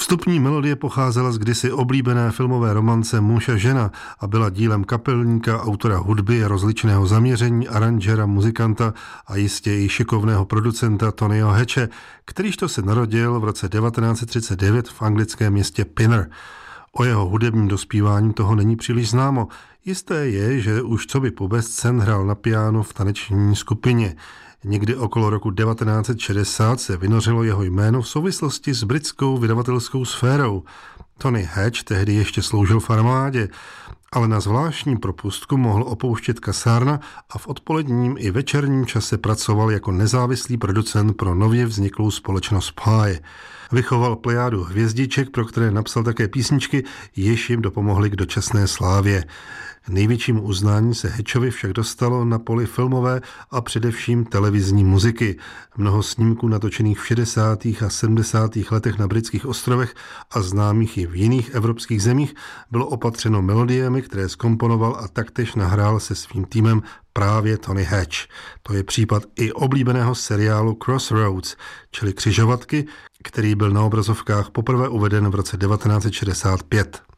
Vstupní melodie pocházela z kdysi oblíbené filmové romance Muž a žena a byla dílem kapelníka, autora hudby, rozličného zaměření, aranžera, muzikanta a jistě i šikovného producenta Tonyho Hatche, kterýž to se narodil v roce 1939 v anglickém městě Pinner. O jeho hudebním dospívání toho není příliš známo. Jisté je, že už coby pobescen hrál na piano v taneční skupině. Někdy okolo roku 1960 se vynořilo jeho jméno v souvislosti s britskou vydavatelskou sférou. Tony Hatch tehdy ještě sloužil v armádě, ale na zvláštní propustku mohl opouštět kasárna a v odpoledním i večerním čase pracoval jako nezávislý producent pro nově vzniklou společnost Pye. Vychoval plejádu hvězdiček, pro které napsal také písničky, jež jim dopomohly k dočasné slávě. Největšímu uznání se Hatchovi však dostalo na poli filmové a především televizní muziky. Mnoho snímků natočených v 60. a 70. letech na britských ostrovech a známých i v jiných evropských zemích bylo opatřeno melodiemi, které zkomponoval a taktéž nahrál se svým týmem právě Tony Hatch. To je případ i oblíbeného seriálu Crossroads, čili Křižovatky, který byl na obrazovkách poprvé uveden v roce 1965.